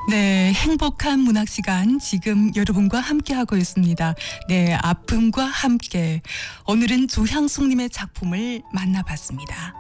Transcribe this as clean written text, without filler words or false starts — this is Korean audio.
네, 행복한 문학 시간 지금 여러분과 함께하고 있습니다. 네, 아픔과 함께. 오늘은 조향숙님의 작품을 만나봤습니다.